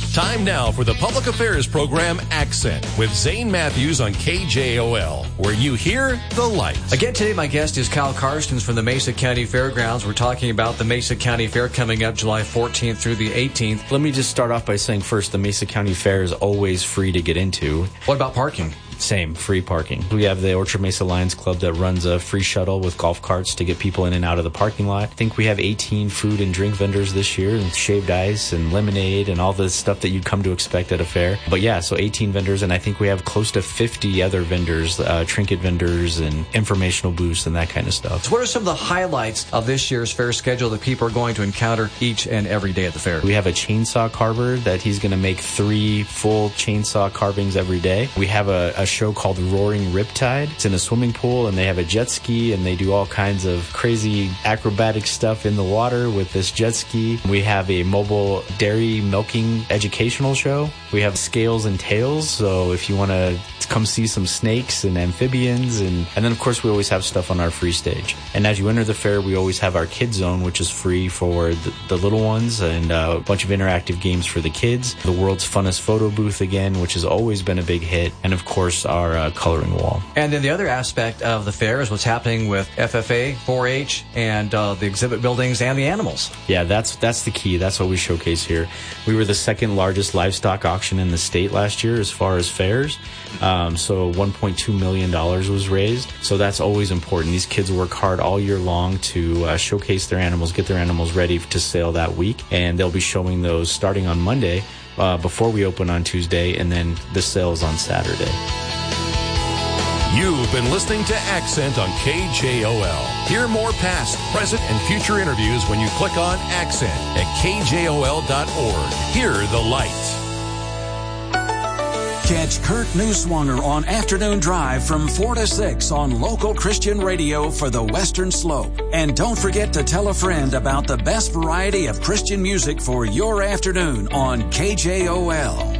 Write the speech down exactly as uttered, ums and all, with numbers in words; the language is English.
Time now for the public affairs program Accent with Zane Matthews on K J O L, where you hear the light. Again today, my guest is Kyle Karstens from the Mesa County Fairgrounds. We're talking about the Mesa County Fair coming up July fourteenth through the eighteenth. Let me just start off by saying first, the Mesa County Fair is always free to get into. What about parking? Same, free parking. We have the Orchard Mesa Lions Club that runs a free shuttle with golf carts to get people in and out of the parking lot. I think we have eighteen food and drink vendors this year, and shaved ice and lemonade and all the stuff that you'd come to expect at a fair. But yeah, so eighteen vendors, and I think we have close to fifty other vendors, uh, trinket vendors and informational booths and that kind of stuff. So what are some of the highlights of this year's fair schedule that people are going to encounter each and every day at the fair? We have a chainsaw carver that he's going to make three full chainsaw carvings every day. We have a, a show called Roaring Riptide. It's in a swimming pool, and they have a jet ski, and they do all kinds of crazy acrobatic stuff in the water with this jet ski. We have a mobile dairy milking educational show. We have scales and tails, so if you want to come see some snakes and amphibians, and, and then of course we always have stuff on our free stage. And as you enter the fair, we always have our kids zone, which is free for the, the little ones, and uh, a bunch of interactive games for the kids. The world's funnest photo booth again, which has always been a big hit, and of course our uh, coloring wall. And then the other aspect of the fair is what's happening with F F A, four H, and uh, the exhibit buildings and the animals. Yeah, that's that's the key. That's what we showcase here. We were the second largest livestock auction in the state last year as far as fairs. Um, so one point two million dollars was raised. So that's always important. These kids work hard all year long to uh, showcase their animals, get their animals ready to sale that week. And they'll be showing those starting on Monday uh, before we open on Tuesday, and then the sales on Saturday. You've been listening to Accent on K J O L. Hear more past, present, and future interviews when you click on Accent at K J O L dot org. Hear the light. Catch Kurt Neuswanger on Afternoon Drive from four to six on local Christian radio for the Western Slope. And don't forget to tell a friend about the best variety of Christian music for your afternoon on K J O L.